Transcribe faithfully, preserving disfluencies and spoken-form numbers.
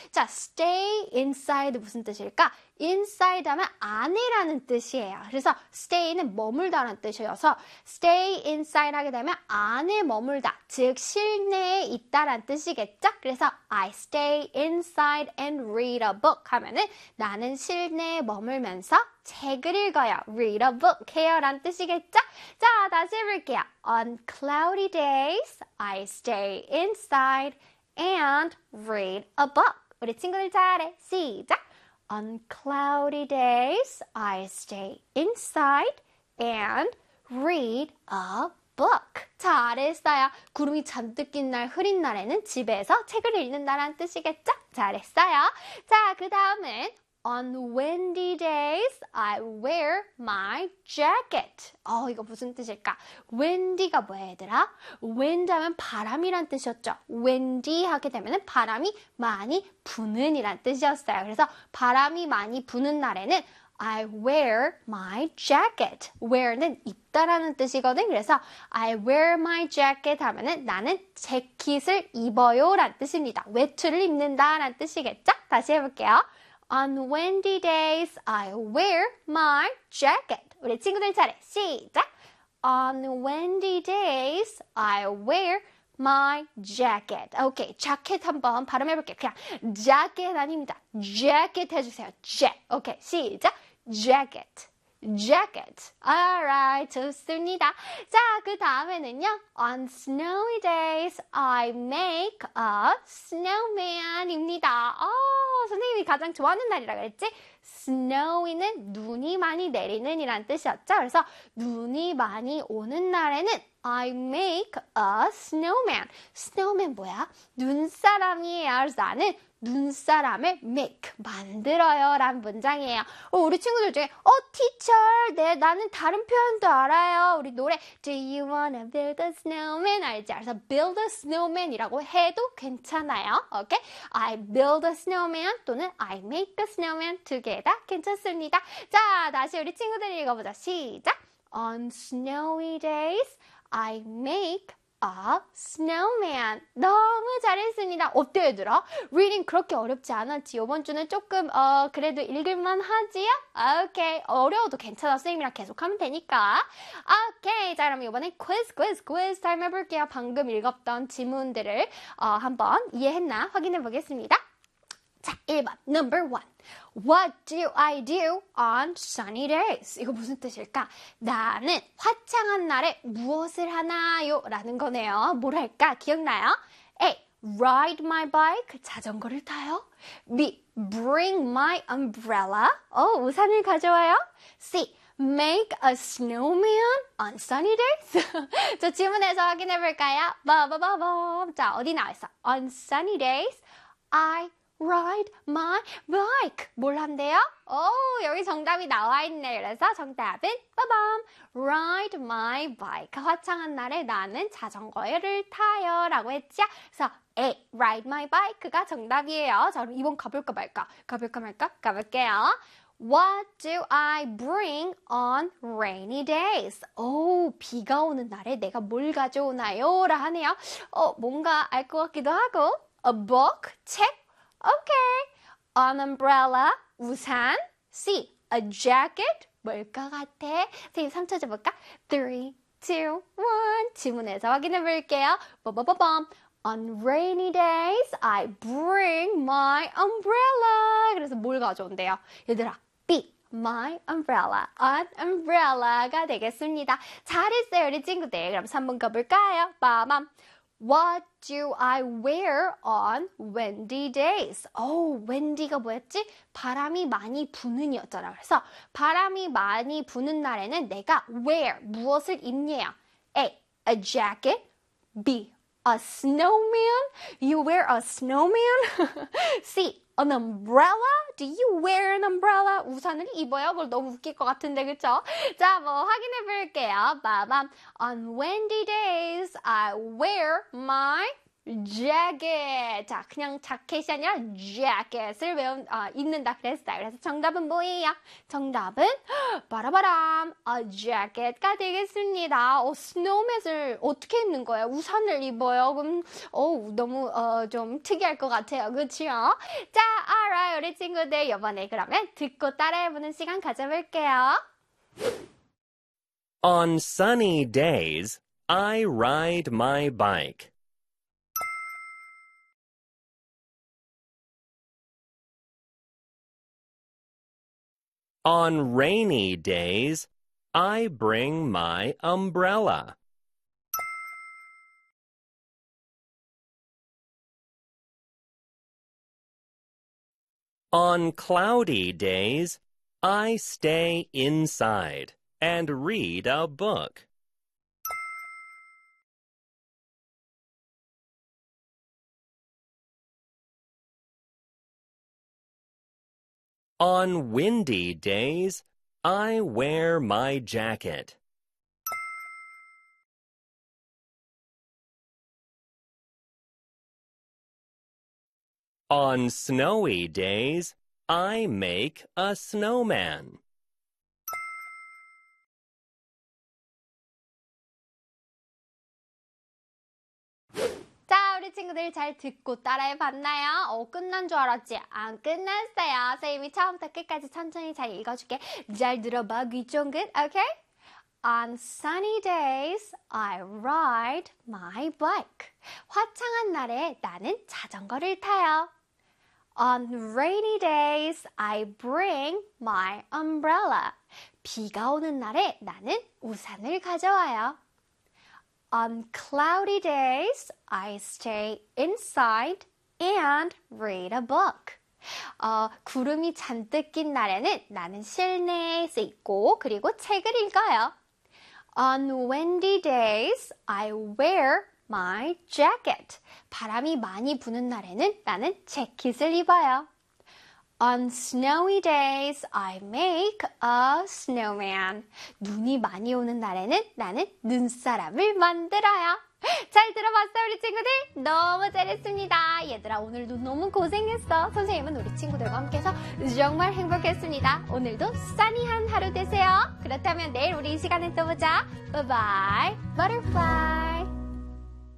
자, stay inside 무슨 뜻일까? inside 하면 안에라는 뜻이에요. 그래서 stay는 머물다라는 뜻이어서 stay inside 하게 되면 안에 머물다, 즉 실내에 있다라는 뜻이겠죠? 그래서 I stay inside and read a book 하면은 나는 실내에 머물면서 책을 읽어요. read a book 해요 라는 뜻이겠죠? 자, 다시 해볼게요. On cloudy days, I stay inside and read a book. 우리 친구들 잘해. 시작! On cloudy days, I stay inside and read a book. 잘했어요. 구름이 잔뜩 낀 날, 흐린 날에는 집에서 책을 읽는다는 뜻이겠죠? 잘했어요. 자, 그 다음은 On windy days, I wear my jacket. 어, 이거 무슨 뜻일까? windy가 뭐야, 얘들아? wind 하면 바람이란 뜻이었죠. windy 하게 되면 바람이 많이 부는 이란 뜻이었어요. 그래서 바람이 많이 부는 날에는 I wear my jacket. wear는 입다라는 뜻이거든. 그래서 I wear my jacket 하면은 나는 재킷을 입어요 라는 뜻입니다. 외투를 입는다 라는 뜻이겠죠? 다시 해볼게요. On windy days, I wear my jacket. 우리 친구들 차례. 시작! On windy days, I wear my jacket. 오케이, 자켓 한번 발음해볼게요. 그냥 jacket 아닙니다. jacket 해주세요. jet. 오케이, 시작! jacket. jacket. Alright, 좋습니다. 자, 그 다음에는요. On snowy days, I make a snowman입니다. 어, 선생님이 가장 좋아하는 날이라 그랬지? snowy는 눈이 많이 내리는 이란 뜻이었죠. 그래서 눈이 많이 오는 날에는 I make a snowman. snowman 뭐야? 눈사람이에요. 그래서 나는 눈사람을 make, 만들어요 라는 문장이에요. 어, 우리 친구들 중에 어, teacher, 네, 나는 다른 표현도 알아요. 우리 노래 Do you wanna build a snowman? 알지? 그래서 build a snowman 이라고 해도 괜찮아요. 오케이? I build a snowman 또는 I make a snowman 두 개 다 괜찮습니다. 자, 다시 우리 친구들 읽어보자. 시작! On snowy days, I make a snowman. 너무 잘했습니다. 어때요, 얘들아? reading 그렇게 어렵지 않았지? 이번 주는 조금 어 그래도 읽을만 하지요? 오케이. 어려워도 괜찮아. 선생님이랑 계속하면 되니까. 오케이. 자, 그럼 이번엔 quiz, quiz, quiz 타임 해볼게요. 방금 읽었던 지문들을 어, 한번 이해했나 확인해 보겠습니다. 자, 일 번. number one. What do I do on sunny days? 이거 무슨 뜻일까? 나는 화창한 날에 무엇을 하나요? 라는 거네요. 뭘 할까? 기억나요? A. Ride my bike. 자전거를 타요. B. Bring my umbrella. 어, 우산을 가져와요. C. Make a snowman on sunny days. 저 지문에서 확인해 볼까요? 바바바밤. 자, 어디 나와 있어? On sunny days, I ride my bike. 뭘 한대요? 오, 여기 정답이 나와 있네. 그래서 정답은 빠밤. Ride my bike. 화창한 날에 나는 자전거를 타요. 라고 했죠? 그래서 A, ride my bike가 정답이에요. 자, 그럼 이번 가볼까 말까? 가볼까 말까? 가볼게요. What do I bring on rainy days? 오, 비가 오는 날에 내가 뭘 가져오나요? 라 하네요. 어, 뭔가 알 것 같기도 하고. A book, 책. Okay. An umbrella, 우산. C, a jacket, 뭘까 같아? 선생님 삼 초 줘볼까? three, two, one. 지문에서 확인해 볼게요. 빠바바밤. On rainy days, I bring my umbrella. 그래서 뭘 가져온대요? 얘들아, B, my umbrella. An umbrella가 되겠습니다. 잘했어요, 우리 친구들. 그럼 삼 번 가볼까요? 빠밤. What do I wear on windy days? 오, windy가 뭐였지? 바람이 많이 부는 이었잖아. 그래서 바람이 많이 부는 날에는 내가 wear, 무엇을 입냐요? A, a jacket. B, a snowman. You wear a snowman? C, an umbrella? Do you wear an umbrella? 우산을 입어요? 뭘 너무 웃길 것 같은데, 그쵸? 자, 뭐 확인해 볼게요. 빠밤. On windy days, I wear my jacket. 자, 그냥 자켓이 아니라 jacket을 외운, 아, 입는다 그랬어요. 그래서 정답은 뭐예요? 정답은 바라바람, a jacket가 되겠습니다. 어, snowman을 어떻게 입는 거예요? 우산을 입어요? 그럼 어, 너무 어, 좀 특이할 것 같아요. 그렇죠? 자, alright, 우리 친구들 이번에 그러면 듣고 따라해보는 시간 가져볼게요. On sunny days, I ride my bike. On rainy days, I bring my umbrella. On cloudy days, I stay inside and read a book. On windy days, I wear my jacket. On snowy days, I make a snowman. 자, 우리 친구들 잘 듣고 따라해봤나요? 어, 끝난 줄 알았지? 안 끝났어요. 선생님이 처음부터 끝까지 천천히 잘 읽어줄게. 잘 들어봐, 귀 쫑긋, okay? On sunny days, I ride my bike. 화창한 날에 나는 자전거를 타요. On rainy days, I bring my umbrella. 비가 오는 날에 나는 우산을 가져와요. On cloudy days, I stay inside and read a book. 어, 구름이 잔뜩 낀 날에는 나는 실내에서 있고 그리고 책을 읽어요. On windy days, I wear my jacket. 바람이 많이 부는 날에는 나는 재킷을 입어요. On snowy days, I make a snowman. 눈이 많이 오는 날에는 나는 눈사람을 만들어요. 잘 들어봤어, 우리 친구들? 너무 잘했습니다. 얘들아, 오늘도 너무 고생했어. 선생님은 우리 친구들과 함께해서 정말 행복했습니다. 오늘도 써니한 하루 되세요. 그렇다면 내일 우리 이 시간에 또 보자. Bye bye, butterfly.